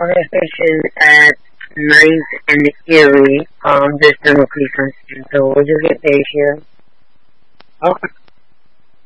station at 9th and Erie, just on the Cleveland station. So we'll just get there here. Okay.